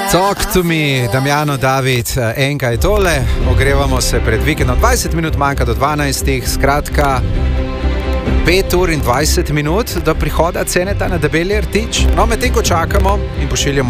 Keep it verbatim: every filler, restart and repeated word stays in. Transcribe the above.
Talk to me, Damjano, David, enka je tole, ogrevamo se pred vikendom, dvajset minut manjka do dvanajstih, skratka pet ur in dvajset minut do prihoda Ceneta na Debeli rtič. No, medtem ko čakamo in pošiljamo